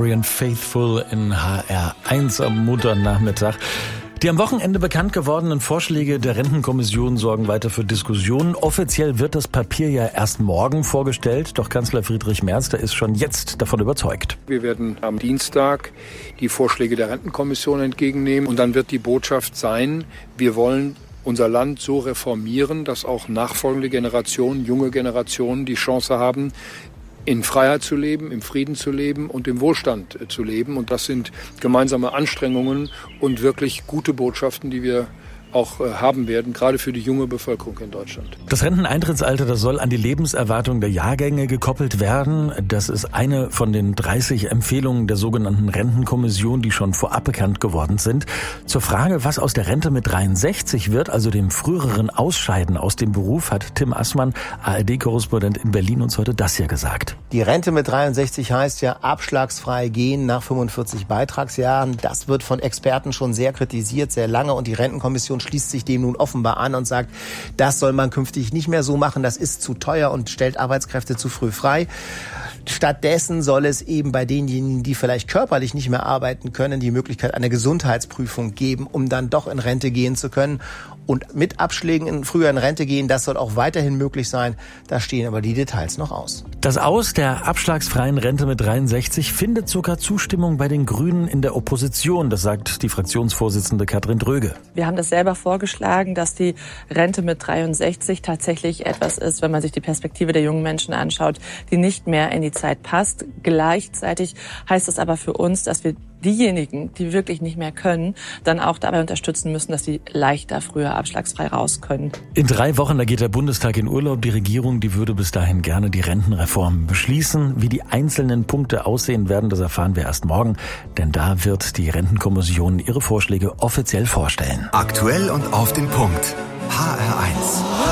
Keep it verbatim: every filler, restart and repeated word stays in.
Marianne Faithfull in H R eins am Montagnachmittag. Die am Wochenende bekannt gewordenen Vorschläge der Rentenkommission sorgen weiter für Diskussionen. Offiziell wird das Papier ja erst morgen vorgestellt, doch Kanzler Friedrich Merz, der ist schon jetzt davon überzeugt. Wir werden am Dienstag die Vorschläge der Rentenkommission entgegennehmen und dann wird die Botschaft sein, wir wollen unser Land so reformieren, dass auch nachfolgende Generationen, junge Generationen die Chance haben, in Freiheit zu leben, im Frieden zu leben und im Wohlstand zu leben. Und das sind gemeinsame Anstrengungen und wirklich gute Botschaften, die wir auch haben werden, gerade für die junge Bevölkerung in Deutschland. Das Renteneintrittsalter, das soll an die Lebenserwartung der Jahrgänge gekoppelt werden. Das ist eine von den dreißig Empfehlungen der sogenannten Rentenkommission, die schon vorab bekannt geworden sind. Zur Frage, was aus der Rente mit dreiundsechzig wird, also dem früheren Ausscheiden aus dem Beruf, hat Tim Assmann, A R D-Korrespondent in Berlin, uns heute das hier gesagt. Die Rente mit dreiundsechzig heißt ja abschlagsfrei gehen nach fünfundvierzig Beitragsjahren. Das wird von Experten schon sehr kritisiert, sehr lange, und die Rentenkommission schließt sich dem nun offenbar an und sagt, das soll man künftig nicht mehr so machen, das ist zu teuer und stellt Arbeitskräfte zu früh frei. Stattdessen soll es eben bei denjenigen, die vielleicht körperlich nicht mehr arbeiten können, die Möglichkeit einer Gesundheitsprüfung geben, um dann doch in Rente gehen zu können. Und mit Abschlägen in früher in Rente gehen, das soll auch weiterhin möglich sein. Da stehen aber die Details noch aus. Das Aus der abschlagsfreien Rente mit dreiundsechzig findet sogar Zustimmung bei den Grünen in der Opposition. Das sagt die Fraktionsvorsitzende Katrin Dröge. Wir haben das selber vorgeschlagen, dass die Rente mit dreiundsechzig tatsächlich etwas ist, wenn man sich die Perspektive der jungen Menschen anschaut, die nicht mehr in die Zeit passt. Gleichzeitig heißt es aber für uns, dass wir diejenigen, die wirklich nicht mehr können, dann auch dabei unterstützen müssen, dass sie leichter früher abschlagsfrei raus können. In drei Wochen, da geht der Bundestag in Urlaub. Die Regierung, die würde bis dahin gerne die Rentenreform beschließen. Wie die einzelnen Punkte aussehen werden, das erfahren wir erst morgen. Denn da wird die Rentenkommission ihre Vorschläge offiziell vorstellen. Aktuell und auf den Punkt. H R eins.